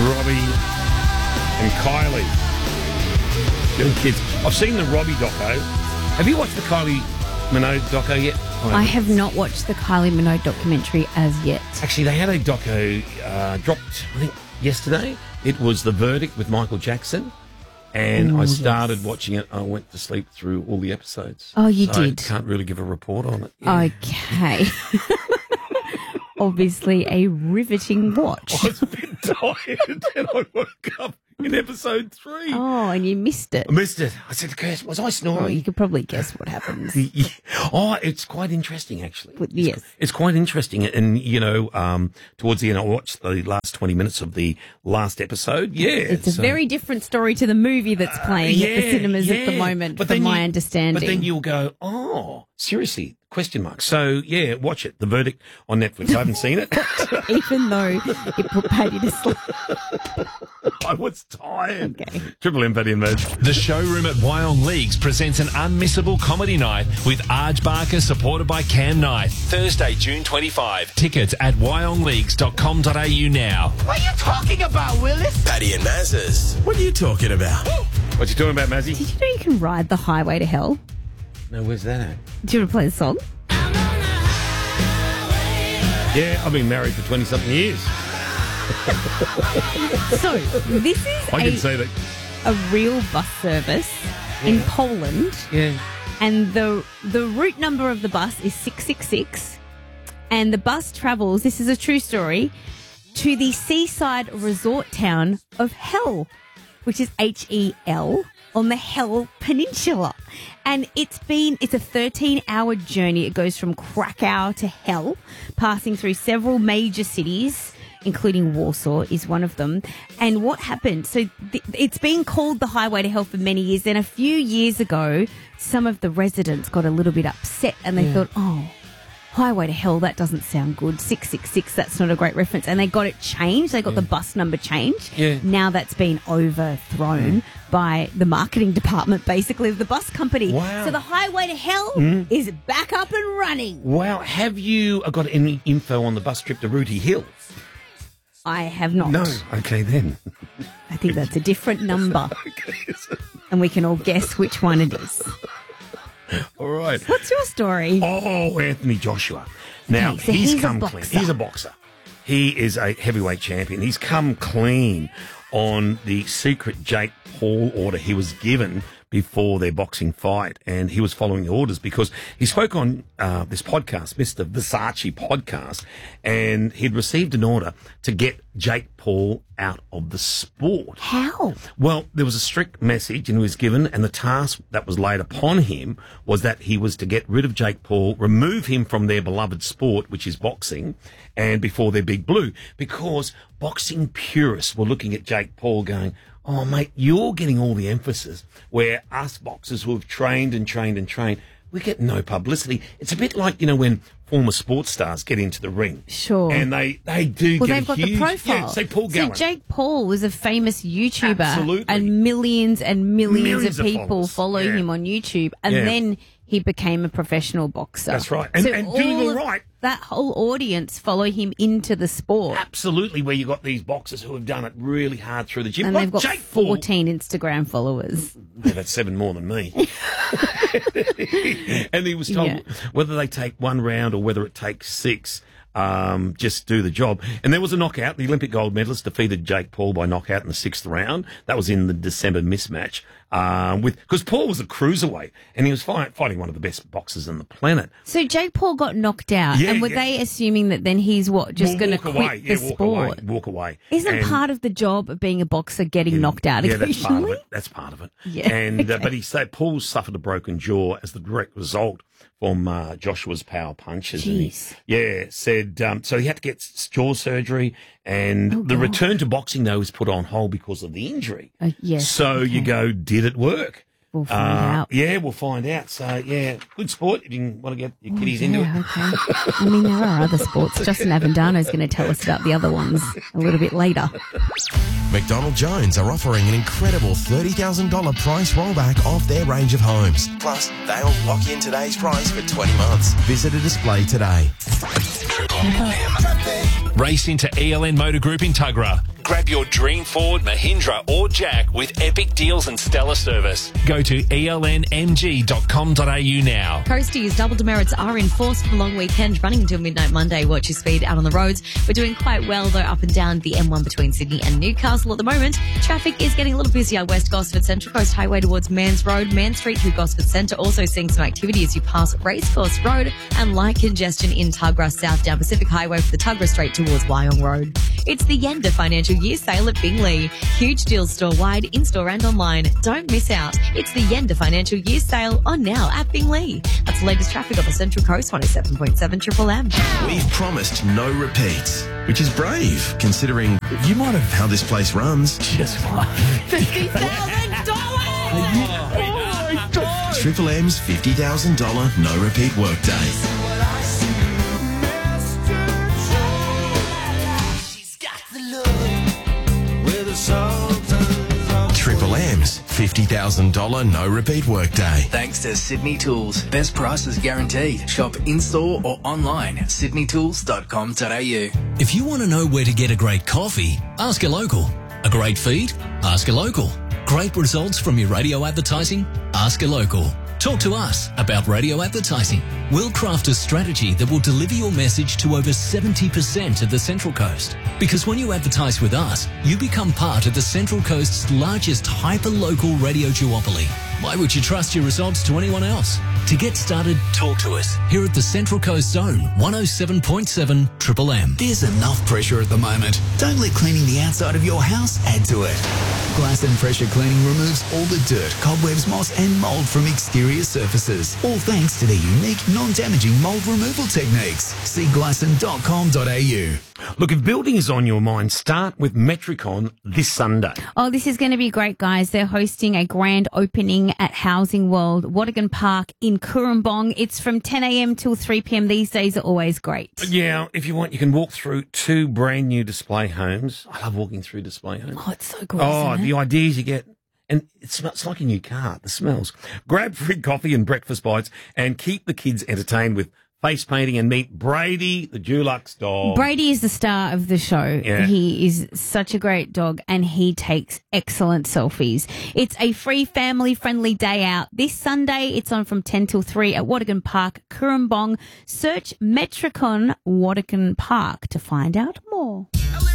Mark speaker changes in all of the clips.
Speaker 1: Robbie and Kylie. Young kids. I've seen the Robbie doco. Have you watched the Kylie Minogue doco yet?
Speaker 2: I have not watched the Kylie Minogue documentary as yet.
Speaker 1: Actually, they had a doco dropped, I think, yesterday. It was The Verdict with Michael Jackson. And I started watching it. I went to sleep through all the episodes.
Speaker 2: Oh, you did?
Speaker 1: I can't really give a report on it. Yeah.
Speaker 2: Okay. Obviously a riveting watch.
Speaker 1: I was a bit tired and I woke up in episode 3.
Speaker 2: Oh, and you missed it.
Speaker 1: I missed it. I said, Kirst, was I snoring?
Speaker 2: Oh, you could probably guess what happens.
Speaker 1: Oh, it's quite interesting, actually.
Speaker 2: Yes.
Speaker 1: It's quite interesting. And, you know, towards the end, I watched the last 20 minutes of the last episode. Yeah.
Speaker 2: It's a very different story to the movie that's playing at the cinemas at the moment, from my understanding.
Speaker 1: But then you'll go, oh, seriously, ? So, yeah, watch it. The Verdict on Netflix. I haven't seen it.
Speaker 2: Even though it put Paddy to sleep.
Speaker 1: I was tired.
Speaker 2: Okay.
Speaker 1: Triple M, Paddy and Maz.
Speaker 3: The showroom at Wyong Leagues presents an unmissable comedy night with Arj Barker, supported by Cam Knight. Thursday, June 25. Tickets at wyongleagues.com.au now.
Speaker 4: What are you talking about, Willis?
Speaker 5: Paddy and Maz's. What are you talking about?
Speaker 1: What you talking about, Mazzy?
Speaker 2: Did you know you can ride the highway to hell?
Speaker 1: No, where's that at?
Speaker 2: Do you want to play the song?
Speaker 1: Yeah, I've been married for 20-something years.
Speaker 2: So, this is
Speaker 1: I can say that.
Speaker 2: a real bus service in Poland.
Speaker 1: Yeah.
Speaker 2: And the route number of the bus is 666. And the bus travels, this is a true story, to the seaside resort town of Hel, which is Hel, on the Hel Peninsula. And it's a 13-hour journey. It goes from Krakow to Hel, passing through several major cities, including Warsaw is one of them. And what happened? So it's been called the Highway to Hell for many years. Then a few years ago, some of the residents got a little bit upset and they thought, oh, Highway to Hell, that doesn't sound good. 666, that's not a great reference. And they got it changed. They got the bus number changed.
Speaker 1: Yeah.
Speaker 2: Now that's been overthrown by the marketing department, basically, of the bus company.
Speaker 1: Wow.
Speaker 2: So the Highway to Hell is back up and running.
Speaker 1: Wow. Have you got any info on the bus trip to Rooty Hill?
Speaker 2: I have not.
Speaker 1: No. Okay, then.
Speaker 2: I think that's a different number.
Speaker 1: Okay.
Speaker 2: And we can all guess which one it is.
Speaker 1: All right.
Speaker 2: What's your story?
Speaker 1: Oh, Anthony Joshua. Now,
Speaker 2: Okay, so
Speaker 1: he's
Speaker 2: he's a
Speaker 1: come clean.
Speaker 2: boxer.
Speaker 1: He's a boxer. He is a heavyweight champion. He's come clean on the secret Jake Paul order he was given before their boxing fight, and he was following the orders because he spoke on this podcast, Mr. Versace podcast, and he'd received an order to get Jake Paul out of the sport.
Speaker 2: How?
Speaker 1: Well, there was a strict message and he was given, and the task that was laid upon him was that he was to get rid of Jake Paul, remove him from their beloved sport, which is boxing, and before their big blue, because boxing purists were looking at Jake Paul going, oh, mate, you're getting all the emphasis, where us boxers who have trained and trained and trained, we get no publicity. It's a bit like, you know, when former sports stars get into the ring.
Speaker 2: Sure.
Speaker 1: And they do
Speaker 2: Well,
Speaker 1: get
Speaker 2: they've got
Speaker 1: huge,
Speaker 2: the profile.
Speaker 1: Yeah, say Paul Gallen.
Speaker 2: So Jake Paul was a famous YouTuber.
Speaker 1: Absolutely.
Speaker 2: And millions
Speaker 1: Millions
Speaker 2: of
Speaker 1: of
Speaker 2: people
Speaker 1: followers.
Speaker 2: follow
Speaker 1: Yeah.
Speaker 2: him on YouTube. And
Speaker 1: Yeah.
Speaker 2: then he became a professional boxer.
Speaker 1: That's right. And doing all right.
Speaker 2: That whole audience follow him into the sport.
Speaker 1: Absolutely, where you got these boxers who have done it really hard through the gym.
Speaker 2: And
Speaker 1: Like
Speaker 2: they've got
Speaker 1: Jake Paul.
Speaker 2: 14 Instagram followers.
Speaker 1: Yeah, that's 7 more than me. And he was told
Speaker 2: Yeah.
Speaker 1: whether they take 1 round or whether it takes 6, just do the job. And there was a knockout. The Olympic gold medalist defeated Jake Paul by knockout in the 6th round. That was in the December mismatch. Because Paul was a cruiserweight and he was fighting one of the best boxers on the planet.
Speaker 2: So Jake Paul got knocked out.
Speaker 1: Yeah,
Speaker 2: and were
Speaker 1: yeah.
Speaker 2: they assuming that then he's just going to
Speaker 1: Walk
Speaker 2: quit
Speaker 1: away.
Speaker 2: the
Speaker 1: Yeah,
Speaker 2: sport?
Speaker 1: walk away.
Speaker 2: Isn't
Speaker 1: And-
Speaker 2: part of the job of being a boxer getting knocked out
Speaker 1: Yeah, that's part of
Speaker 2: occasionally?
Speaker 1: it. That's part of it.
Speaker 2: Yeah,
Speaker 1: And
Speaker 2: okay.
Speaker 1: but he said Paul suffered a broken jaw as the direct result from Joshua's power punches. And
Speaker 2: Jeez.
Speaker 1: said so he had to get jaw surgery, and the
Speaker 2: God.
Speaker 1: return to boxing though was put on hold because of the injury.
Speaker 2: Yes.
Speaker 1: So you go, did it work?
Speaker 2: We'll find out.
Speaker 1: Yeah, we'll find out. So yeah, good sport if you want to get your kiddies into it.
Speaker 2: Yeah, okay. I mean, there are other sports. Justin Avendano's going to tell us about the other ones a little bit later.
Speaker 5: McDonald Jones are offering an incredible $30,000 price rollback off their range of homes. Plus, they'll lock in today's price for 20 months. Visit a display today.
Speaker 3: Race into ELN Motor Group in Tuggerah. Grab your dream Ford, Mahindra or Jack with epic deals and stellar service. Go to elnmg.com.au now.
Speaker 6: Coasties, double demerits are enforced for the long weekend running until midnight Monday. Watch your speed out on the roads. We're doing quite well, though, up and down the M1 between Sydney and Newcastle at the moment. Traffic is getting a little busier. West Gosford Central Coast Highway towards Manns Road, Man Street to Gosford Centre. Also seeing some activity as you pass Racecourse Road, and light congestion in Tuggerah south down Pacific Highway for the Tuggerah Straight towards Wyong Road. It's the Yenda Financial Year Sale at Bingley. Huge deals store-wide, in-store and online. Don't miss out. It's the Yenda Financial Year Sale on now at Bingley. That's the latest traffic on the Central Coast, 107.7 Triple M.
Speaker 5: We've promised no repeats, which is brave, considering you might have how this place runs.
Speaker 1: Just like
Speaker 2: $50,000!
Speaker 5: Triple M's $50,000 no repeat workday. Triple M's $50,000 no repeat workday.
Speaker 4: Thanks to Sydney Tools. Best prices guaranteed. Shop in-store or online at sydneytools.com.au.
Speaker 7: If you want to know where to get a great coffee, ask a local. A great feed? Ask a local. Great results from your radio advertising? Ask a local. Talk to us about radio advertising. We'll craft a strategy that will deliver your message to over 70% of the Central Coast. Because when you advertise with us, you become part of the Central Coast's largest hyper-local radio duopoly. Why would you trust your results to anyone else? To get started, talk to us here at the Central Coast Zone, 107.7 Triple M.
Speaker 8: There's enough pressure at the moment. Don't let cleaning the outside of your house add to it. Glasson Pressure Cleaning removes all the dirt, cobwebs, moss and mould from exterior surfaces. All thanks to their unique, non-damaging mould removal techniques. See glasson.com.au.
Speaker 1: Look, if building is on your mind, start with Metricon this Sunday.
Speaker 2: Oh, this is going to be great, guys. They're hosting a grand opening at Housing World, Watagan Park in Cooranbong. It's from 10 a.m. till 3 p.m. These days are always great.
Speaker 1: Yeah, if you want, you can walk through 2 brand new display homes. I love walking through display homes.
Speaker 2: Oh, it's so good.
Speaker 1: Oh,
Speaker 2: isn't it?
Speaker 1: the ideas you get. And it's like a new car, the smells. Grab free coffee and breakfast bites and keep the kids entertained with face painting and meet Brady, the Dulux dog.
Speaker 2: Brady is the star of the show.
Speaker 1: Yeah.
Speaker 2: He is such a great dog and he takes excellent selfies. It's a free family-friendly day out. This Sunday, it's on from 10 till 3 at Watagan Park, Cooranbong. Search Metricon Watagan Park to find out more.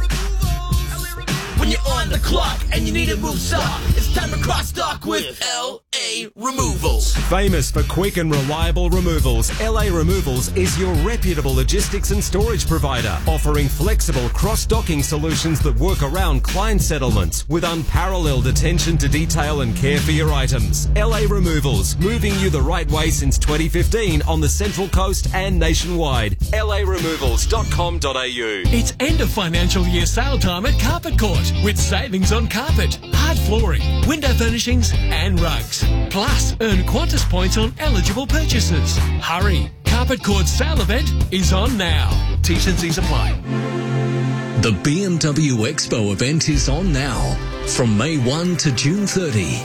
Speaker 4: When you're on the clock and you need to move stock, it's time to cross stock with LA Removals.
Speaker 9: Famous for quick and reliable removals, LA Removals is your reputable logistics and storage provider, offering flexible cross-docking solutions that work around client settlements with unparalleled attention to detail and care for your items. LA Removals, moving you the right way since 2015 on the Central Coast and nationwide. laremovals.com.au.
Speaker 10: It's end of financial year sale time at Carpet Court with savings on carpet, hard flooring, window furnishings and rugs. Plus, earn Qantas points on eligible purchases. Hurry! Carpet Court's sale event is on now. T&Cs apply.
Speaker 7: The BMW Expo event is on now from May 1 to June 30.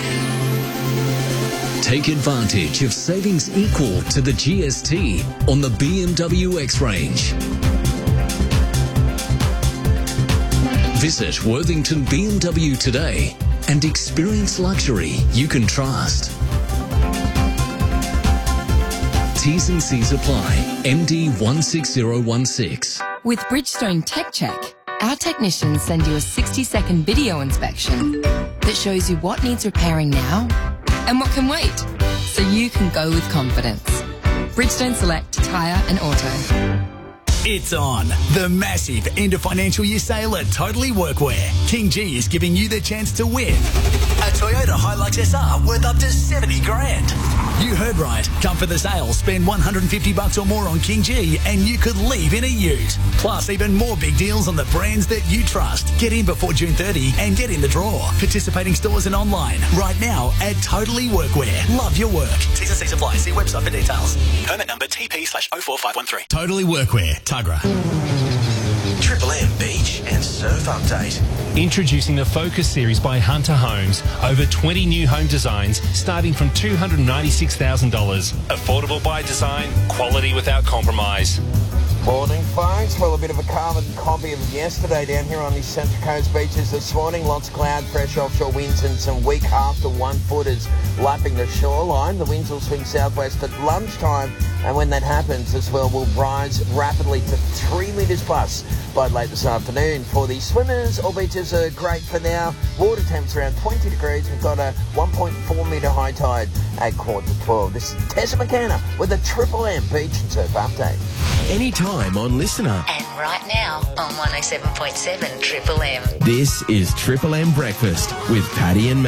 Speaker 7: Take advantage of savings equal to the GST on the BMW X range. Visit Worthington BMW today and experience luxury you can trust. T's and C's apply. MD 16016.
Speaker 11: With Bridgestone Tech Check, our technicians send you a 60-second video inspection that shows you what needs repairing now and what can wait, so you can go with confidence. Bridgestone Select Tyre and Auto.
Speaker 8: It's on. The massive end of financial year sale at Totally Workwear. King G is giving you the chance to win a Toyota Hilux SR worth up to 70 grand. You heard right. Come for the sale, spend $150 or more on King G and you could leave in a ute. Plus even more big deals on the brands that you trust. Get in before June 30 and get in the draw. Participating stores and online right now at Totally Workwear. Love your work. T's and C's apply. See website for details. Permit number TP/04513. Totally Workwear. Tuggerah.
Speaker 5: Triple M Beach and Surf Update.
Speaker 3: Introducing the Focus series by Hunter Homes. Over 20 new home designs starting from $296,000. Affordable by design, quality without compromise.
Speaker 12: Morning, folks. Well, a bit of a carbon copy of yesterday down here on the Central Coast beaches this morning. Lots of cloud, fresh offshore winds and some weak half to 1 footers lapping the shoreline. The winds will swing southwest at lunchtime, and when that happens, the swell will rise rapidly to 3 metres plus by late this afternoon. For the swimmers, all beaches are great for now. Water temps around 20 degrees. We've got a 1.4 metre high tide at 11:45. This is Tessa McKenna with a Triple M Beach and Surf update.
Speaker 5: Anytime on Listener.
Speaker 13: And right now on 107.7 Triple M.
Speaker 5: This is Triple M Breakfast with Paddy and Matt.